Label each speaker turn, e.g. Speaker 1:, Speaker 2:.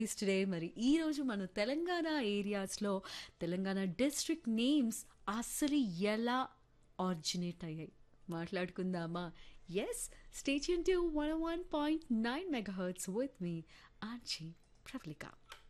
Speaker 1: today మరి ఈరోజు మన తెలంగాణ ఏరియాస్లో తెలంగాణ డిస్ట్రిక్ట్ నేమ్స్ అసలు ఎలా ఆరిజినేట్ అయ్యాయి మాట్లాడుకుందామా yes station to 101.9 megahertz with me RG Pravalika